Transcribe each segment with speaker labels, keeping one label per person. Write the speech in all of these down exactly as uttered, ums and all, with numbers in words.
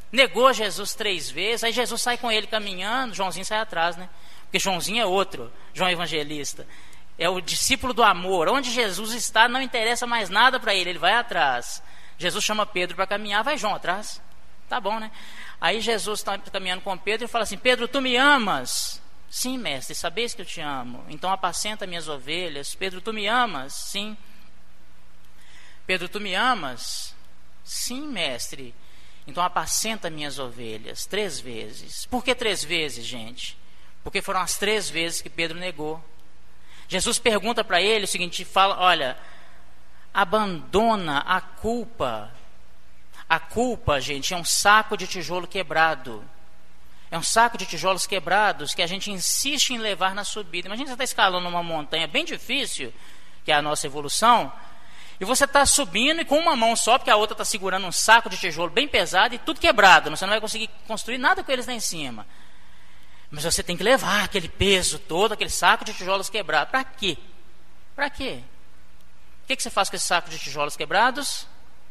Speaker 1: negou Jesus três vezes, aí Jesus sai com ele caminhando, Joãozinho sai atrás, né? Porque Joãozinho é outro, João Evangelista. É o discípulo do amor. Onde Jesus está, não interessa mais nada para ele, ele vai atrás. Jesus chama Pedro para caminhar, vai João atrás. Tá bom, né? Aí Jesus está caminhando com Pedro e fala assim: Pedro, tu me amas? Sim, mestre, sabeis que eu te amo. Então apacenta minhas ovelhas. Pedro, tu me amas? Sim. Pedro, tu me amas? Sim, mestre. Então apacenta minhas ovelhas. Três vezes. Por que três vezes, gente? Porque foram as três vezes que Pedro negou. Jesus pergunta para ele o seguinte, fala, olha, abandona a culpa. A culpa, gente, é um saco de tijolo quebrado. É um saco de tijolos quebrados que a gente insiste em levar na subida. Imagina você está escalando uma montanha bem difícil, que é a nossa evolução, e você está subindo e com uma mão só, porque a outra está segurando um saco de tijolo bem pesado e tudo quebrado. Você não vai conseguir construir nada com eles lá em cima. Mas você tem que levar aquele peso todo, aquele saco de tijolos quebrados. Para quê? Para quê? O que, que você faz com esse saco de tijolos quebrados?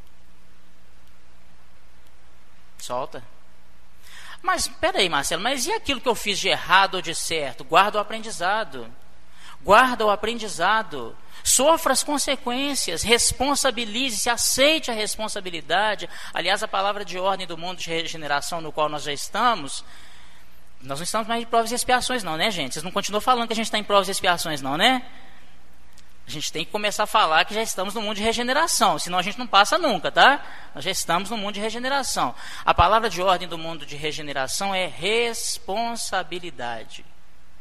Speaker 1: Solta. Mas, peraí, Marcelo, mas e aquilo que eu fiz de errado ou de certo? Guarda o aprendizado. Guarda o aprendizado. Sofra as consequências. Responsabilize-se, aceite a responsabilidade. Aliás, a palavra de ordem do mundo de regeneração no qual nós já estamos... Nós não estamos mais em provas e expiações não, né, gente? Vocês não continuam falando que a gente está em provas e expiações não, né? A gente tem que começar a falar que já estamos no mundo de regeneração, senão a gente não passa nunca, tá? Nós já estamos no mundo de regeneração. A palavra de ordem do mundo de regeneração é responsabilidade.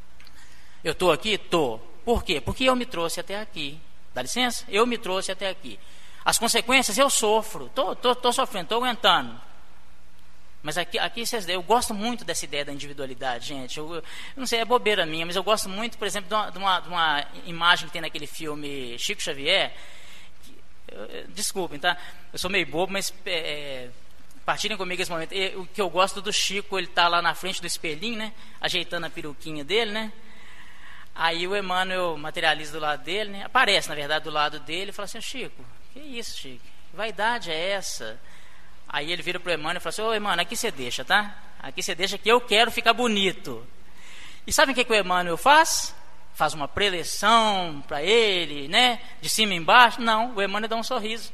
Speaker 1: Eu estou aqui? Estou. Por quê? Porque eu me trouxe até aqui. Dá licença? Eu me trouxe até aqui. As consequências eu sofro. Estou tô, tô, tô sofrendo, estou aguentando. Mas aqui, aqui eu gosto muito dessa ideia da individualidade, gente. Eu, eu não sei, é bobeira minha, mas eu gosto muito, por exemplo, de uma, de uma, de uma imagem que tem naquele filme Chico Xavier. Que, eu, desculpem, tá? Eu sou meio bobo, mas é, partilhem comigo esse momento. E, o que eu gosto do Chico, ele tá lá na frente do espelhinho, né? Ajeitando a peruquinha dele, né? Aí o Emmanuel materializa do lado dele, né? Aparece, na verdade, do lado dele e fala assim: Chico, que isso, Chico? Que vaidade é essa? Aí ele vira para o Emmanuel e fala assim: ô Emmanuel, aqui você deixa, tá? Aqui você deixa que eu quero ficar bonito. E sabe o que, que o Emmanuel faz? Faz uma preleção para ele, né? De cima e embaixo? Não, o Emmanuel dá um sorriso.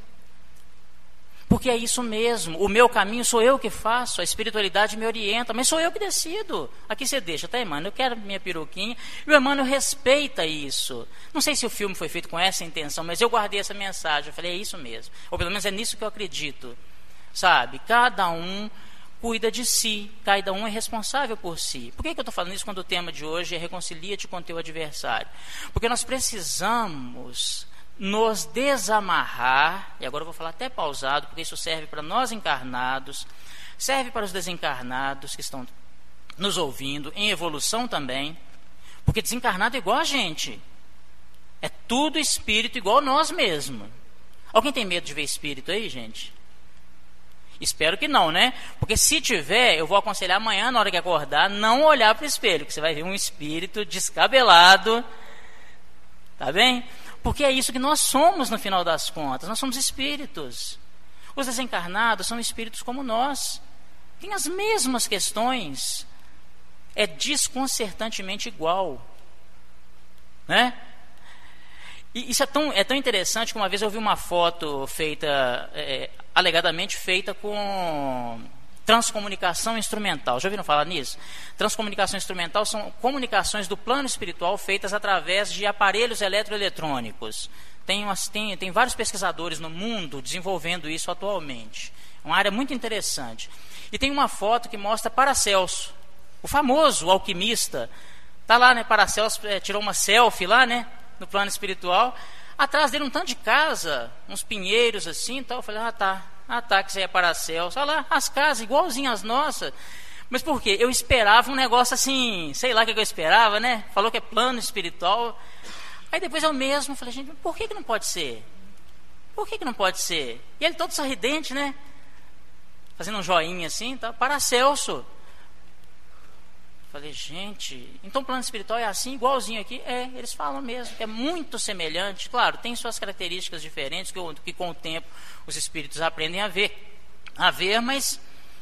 Speaker 1: Porque é isso mesmo, o meu caminho sou eu que faço, a espiritualidade me orienta, mas sou eu que decido. Aqui você deixa, tá, Emmanuel? Eu quero minha peruquinha. E o Emmanuel respeita isso. Não sei se o filme foi feito com essa intenção, mas eu guardei essa mensagem. Eu falei, é isso mesmo. Ou pelo menos é nisso que eu acredito. Sabe, cada um cuida de si, cada um é responsável por si. Por que, que eu estou falando isso quando o tema de hoje é reconcilia-te com teu adversário? Porque nós precisamos nos desamarrar, e agora eu vou falar até pausado, porque isso serve para nós encarnados, serve para os desencarnados que estão nos ouvindo, em evolução também, porque desencarnado é igual a gente, é tudo espírito igual a nós mesmos. Alguém tem medo de ver espírito aí, gente? Espero que não, né? Porque se tiver, eu vou aconselhar amanhã, na hora que acordar, não olhar para o espelho, que você vai ver um espírito descabelado. Tá bem? Porque é isso que nós somos no final das contas. Nós somos espíritos. Os desencarnados são espíritos como nós. Tem as mesmas questões. É desconcertantemente igual. Né? E isso é tão, é tão interessante que uma vez eu vi uma foto feita... É, alegadamente feita com transcomunicação instrumental. Já ouviram falar nisso? Transcomunicação instrumental são comunicações do plano espiritual feitas através de aparelhos eletroeletrônicos. Tem, umas, tem, tem vários pesquisadores no mundo desenvolvendo isso atualmente. É uma área muito interessante. E tem uma foto que mostra Paracelso, o famoso alquimista. Está lá, né? Paracelso é, tirou uma selfie lá, né? No plano espiritual. Atrás dele um tanto de casa, uns pinheiros assim, tal. Eu falei, ah tá, ah tá, que isso aí é Paracelso. Olha lá, as casas igualzinhas às nossas. Mas por quê? Eu esperava um negócio assim, sei lá o que eu esperava, né? Falou que é plano espiritual. Aí depois eu mesmo falei, gente, por que que não pode ser? Por que que não pode ser? E ele todo sorridente, né? Fazendo um joinha assim, tá? Paracelso. Falei, gente, então o plano espiritual é assim, igualzinho aqui? É, eles falam mesmo, é muito semelhante. Claro, tem suas características diferentes, que, que com o tempo os espíritos aprendem a ver, a ver, mas